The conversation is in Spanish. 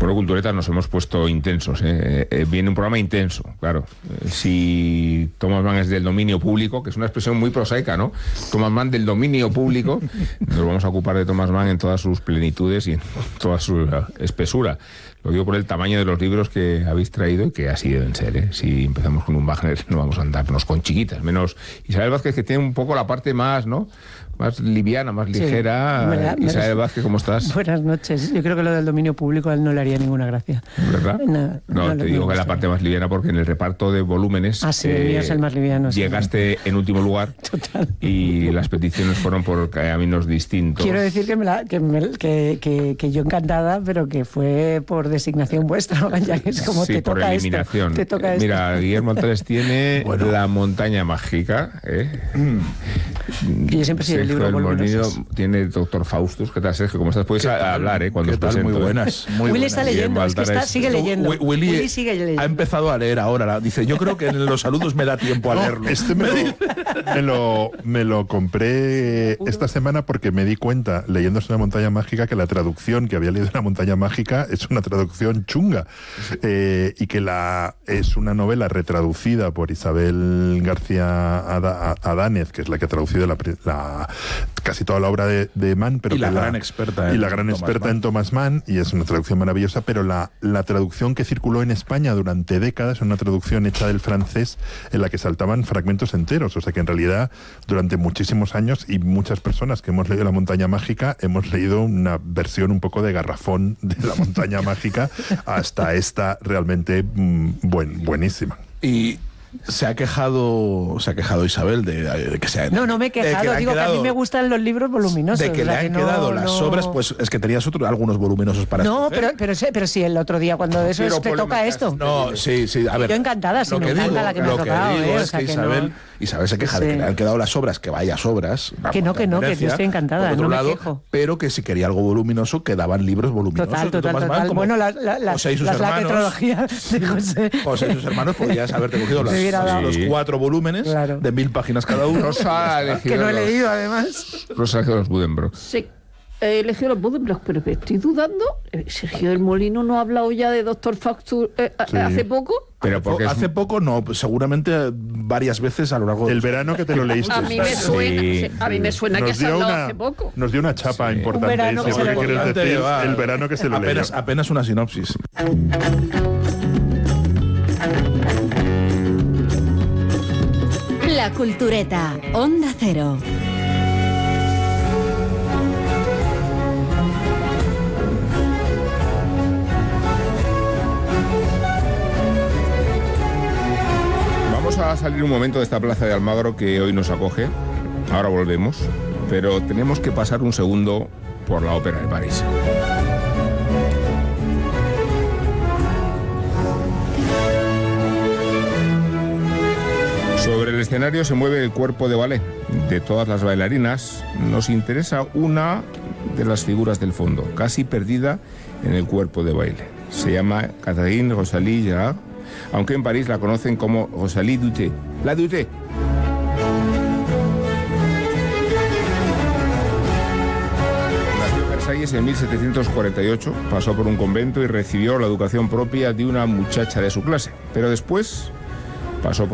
Bueno, Culturetas, nos hemos puesto intensos, ¿eh? Viene un programa intenso, claro. Si Thomas Mann es del dominio público, que es una expresión muy prosaica, ¿no? Thomas Mann del dominio público, nos vamos a ocupar de Thomas Mann en todas sus plenitudes y en toda su espesura. Lo digo por el tamaño de los libros que habéis traído y que así deben ser, ¿eh? Si empezamos con un Wagner, no vamos a andarnos con chiquitas, menos Isabel Vázquez, que tiene un poco la parte más, ¿no?, más liviana, más ligera. Sí, Isabel Vázquez, ¿cómo estás? Buenas noches. Yo creo que lo del dominio público a él no le haría ninguna gracia. ¿Verdad? No, te digo que es la parte más liviana porque en el reparto de volúmenes... sí, el mío es el más liviano. Llegaste en último lugar. Total. Y las peticiones fueron por caminos distintos. Quiero decir que yo encantada, pero que fue por designación vuestra, ya que es como sí, te por toca eliminación. Esto, te toca esto. Mira, Guillermo Altares tiene La montaña mágica, Y yo siempre he sido el libro voluminosos. Tiene Doctor Faustus. ¿Qué tal, Sergio? ¿Cómo estás? Puedes hablar, cuando os presento. Muy buenas. Muy Willy buenas. está leyendo, es que sigue leyendo. Willy sigue leyendo. Ha empezado a leer ahora. Dice, yo creo que en los saludos me da tiempo a leerlo. Me lo compré esta semana porque me di cuenta, leyendo La montaña mágica, que la traducción que había leído de La montaña mágica es una traducción chunga. Y que es una novela retraducida por Isabel García Adánez, que es la que ha traducido casi toda la obra de Mann, pero la gran experta en Thomas Mann, y es una traducción maravillosa, pero la traducción que circuló en España durante décadas es una traducción hecha del francés en la que saltaban fragmentos enteros, o sea que en realidad durante muchísimos años y muchas personas que hemos leído La montaña mágica hemos leído una versión un poco de garrafón de La montaña mágica hasta esta realmente buenísima. Y se ha quejado Isabel de que se No me he quejado, digo que a mí me gustan los libros voluminosos. De que le han quedado las obras, pues es que tenías algunos voluminosos para escoger. pero sí, el otro día cuando eso te toca esto. No, sí, a ver. Yo encantada, sí, me encanta la que me ha tocado. Lo que digo es que Isabel se queja de que le han quedado las obras, que vaya sobras. Que yo estoy encantada, por otro no lado, me quejo. Pero que si quería algo voluminoso, quedaban libros voluminosos. Total. Bueno, la tetralogía de José. José y sus hermanos, podrías haberte cogido los 4 volúmenes de 1000 páginas cada uno. Que no he leído, además. Rosa ha elegido los Buddenbrooks. Sí, he elegido los Buddenbrooks, pero me estoy dudando. Sergio del Molino no ha hablado ya de Doctor Faustus hace poco. Pero porque hace poco no, seguramente varias veces a lo largo del verano que te lo leíste. A mí me suena que se ha hablado hace poco. Nos dio una chapa importante. El verano que se lo leyó. Apenas una sinopsis. La Cultureta, Onda Cero. Vamos a salir un momento de esta plaza de Almagro que hoy nos acoge. Ahora volvemos, pero tenemos que pasar un segundo por la Ópera de París. Sobre el escenario se mueve el cuerpo de ballet. De todas las bailarinas, nos interesa una de las figuras del fondo, casi perdida en el cuerpo de baile. Se llama Catherine Rosalie Gerard, aunque en París la conocen como Rosalie Douté. La Douté. Nació en Versalles en 1748, pasó por un convento y recibió la educación propia de una muchacha de su clase, pero después pasó por